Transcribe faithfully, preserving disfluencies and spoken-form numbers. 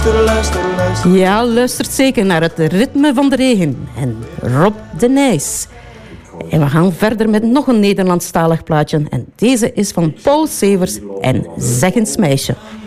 Luister, luister, luister. Ja, luistert zeker naar het ritme van de regen. En Rob de Nijs. En we gaan verder met nog een Nederlandstalig plaatje. En deze is van Paul Severs en Zeg eens meisje.